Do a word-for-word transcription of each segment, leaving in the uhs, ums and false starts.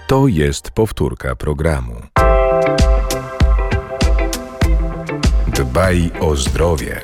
To jest powtórka programu. Dbaj o zdrowie.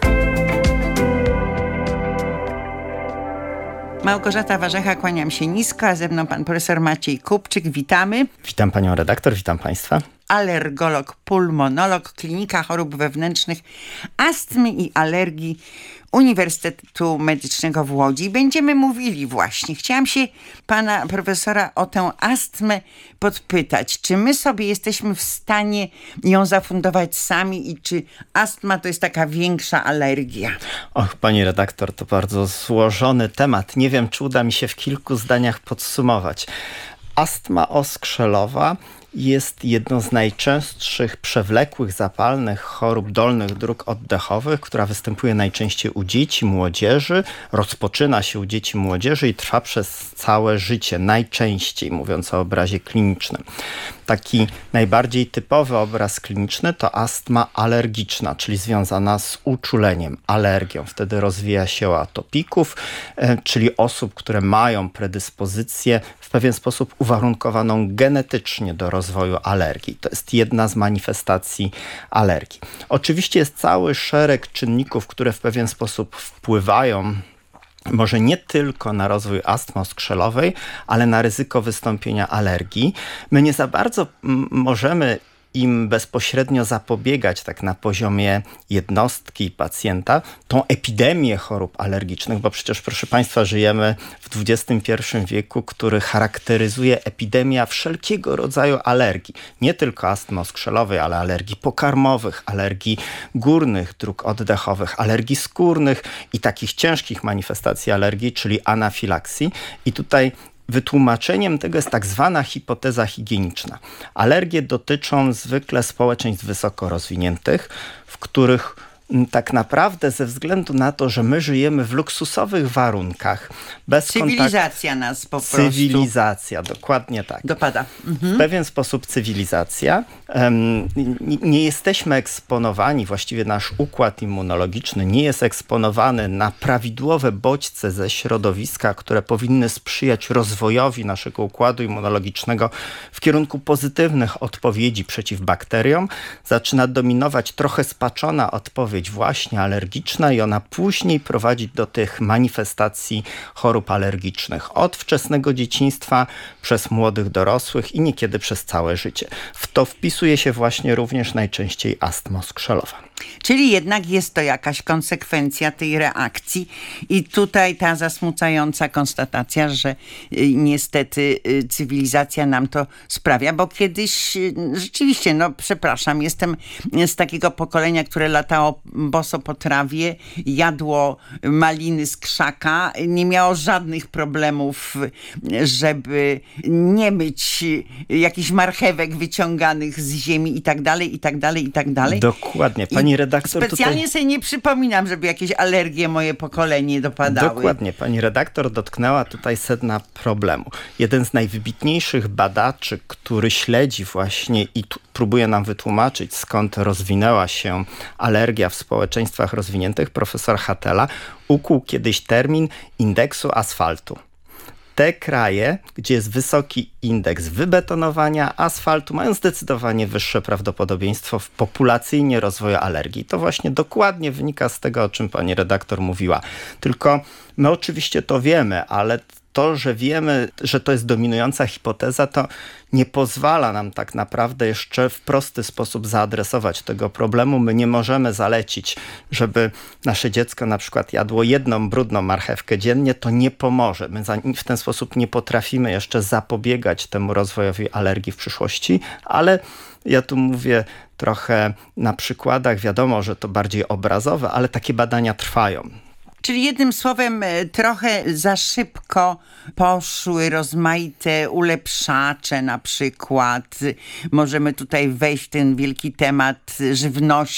Małgorzata Warzecha, kłaniam się nisko, a ze mną pan profesor Maciej Kupczyk. Witamy. Witam panią redaktor, witam państwa. Alergolog, pulmonolog, Klinika Chorób Wewnętrznych, Astmy i Alergii Uniwersytetu Medycznego w Łodzi. Będziemy mówili właśnie. Chciałam się pana profesora o tę astmę podpytać. Czy my sobie jesteśmy w stanie ją zafundować sami i czy astma to jest taka większa alergia? Och, pani redaktor, to bardzo złożony temat. Nie wiem, czy uda mi się w kilku zdaniach podsumować. Astma oskrzelowa jest jedną z najczęstszych przewlekłych, zapalnych chorób dolnych dróg oddechowych, która występuje najczęściej u dzieci, młodzieży, rozpoczyna się u dzieci, młodzieży i trwa przez całe życie, najczęściej, mówiąc o obrazie klinicznym. Taki najbardziej typowy obraz kliniczny to astma alergiczna, czyli związana z uczuleniem, alergią. Wtedy rozwija się u atopików, czyli osób, które mają predyspozycję w pewien sposób uwarunkowaną genetycznie do rozwoju alergii. To jest jedna z manifestacji alergii. Oczywiście jest cały szereg czynników, które w pewien sposób wpływają może nie tylko na rozwój astmy oskrzelowej, ale na ryzyko wystąpienia alergii. My nie za bardzo m- możemy im bezpośrednio zapobiegać tak na poziomie jednostki pacjenta, tą epidemię chorób alergicznych, bo przecież, proszę państwa, żyjemy w dwudziestym pierwszym wieku, który charakteryzuje epidemia wszelkiego rodzaju alergii. Nie tylko astmy oskrzelowej, ale alergii pokarmowych, alergii górnych dróg oddechowych, alergii skórnych i takich ciężkich manifestacji alergii, czyli anafilaksji. I tutaj wytłumaczeniem tego jest tak zwana hipoteza higieniczna. Alergie dotyczą zwykle społeczeństw wysoko rozwiniętych, w których tak naprawdę ze względu na to, że my żyjemy w luksusowych warunkach, bez Cywilizacja kontaktu, nas po prostu... Cywilizacja, dokładnie tak. Dopada. Mhm. W pewien sposób cywilizacja. Um, nie, nie jesteśmy eksponowani, właściwie nasz układ immunologiczny nie jest eksponowany na prawidłowe bodźce ze środowiska, które powinny sprzyjać rozwojowi naszego układu immunologicznego w kierunku pozytywnych odpowiedzi przeciw bakteriom. Zaczyna dominować trochę spaczona odpowiedź właśnie alergiczna i ona później prowadzi do tych manifestacji chorób alergicznych od wczesnego dzieciństwa przez młodych dorosłych i niekiedy przez całe życie. W to wpisuje się właśnie również najczęściej astma oskrzelowa. Czyli jednak jest to jakaś konsekwencja tej reakcji i tutaj ta zasmucająca konstatacja, że y, niestety y, cywilizacja nam to sprawia, bo kiedyś y, rzeczywiście, no przepraszam, jestem z takiego pokolenia, które latało boso po trawie, jadło maliny z krzaka, nie miało żadnych problemów, żeby nie myć jakichś marchewek wyciąganych z ziemi i tak dalej, i tak dalej, i tak dalej. Dokładnie. Pani redaktor Specjalnie tutaj... sobie nie przypominam, żeby jakieś alergie moje pokolenie dopadały. Dokładnie. Pani redaktor dotknęła tutaj sedna problemu. Jeden z najwybitniejszych badaczy, który śledzi właśnie i tu próbuje nam wytłumaczyć, skąd rozwinęła się alergia w społeczeństwach rozwiniętych, profesor Hatela, ukuł kiedyś termin indeksu asfaltu. Te kraje, gdzie jest wysoki indeks wybetonowania asfaltu, mają zdecydowanie wyższe prawdopodobieństwo w populacyjnie rozwoju alergii. To właśnie dokładnie wynika z tego, o czym pani redaktor mówiła. Tylko my oczywiście to wiemy, ale to, że wiemy, że to jest dominująca hipoteza, to nie pozwala nam tak naprawdę jeszcze w prosty sposób zaadresować tego problemu. My nie możemy zalecić, żeby nasze dziecko na przykład jadło jedną brudną marchewkę dziennie, to nie pomoże. My w ten sposób nie potrafimy jeszcze zapobiegać temu rozwojowi alergii w przyszłości, ale ja tu mówię trochę na przykładach, wiadomo, że to bardziej obrazowe, ale takie badania trwają. Czyli jednym słowem trochę za szybko poszły rozmaite ulepszacze na przykład. Możemy tutaj wejść w ten wielki temat żywności